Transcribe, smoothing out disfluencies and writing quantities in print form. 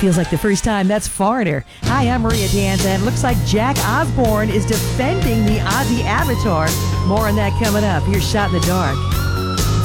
Feels like the first time. That's Foreigner. Hi, I'm Maria Danza, and looks like Jack Osbourne is defending the Ozzy Avatar. More on that coming up. Here's Shot in the Dark.